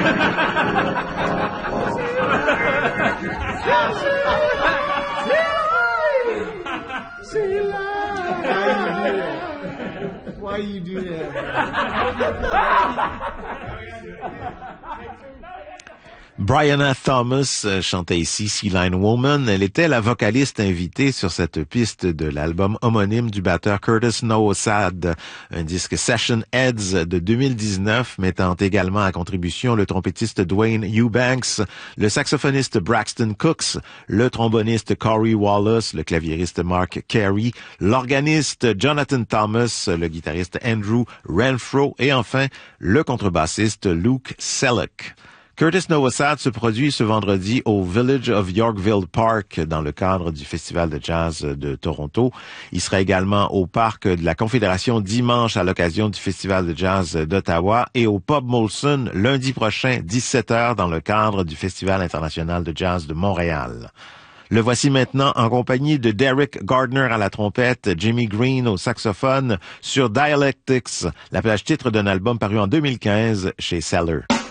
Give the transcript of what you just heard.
Why you do that? Brianna Thomas chantait ici Sea Lion Woman. Elle était la vocaliste invitée sur cette piste de l'album homonyme du batteur Curtis Nowosad, un disque Session Heads de 2019 mettant également à contribution le trompettiste Dwayne Eubanks, le saxophoniste Braxton Cooks, le tromboniste Corey Wallace, le claviériste Mark Carey, l'organiste Jonathan Thomas, le guitariste Andrew Renfro et enfin le contrebassiste Luke Selleck. Curtis Nowosad se produit ce vendredi au Village of Yorkville Park dans le cadre du Festival de jazz de Toronto. Il sera également au Parc de la Confédération dimanche à l'occasion du Festival de jazz d'Ottawa et au Pub Molson lundi prochain 17h dans le cadre du Festival international de jazz de Montréal. Le voici maintenant en compagnie de Derek Gardner à la trompette, Jimmy Green au saxophone sur Dialectics, la plage titre d'un album paru en 2015 chez Cellar.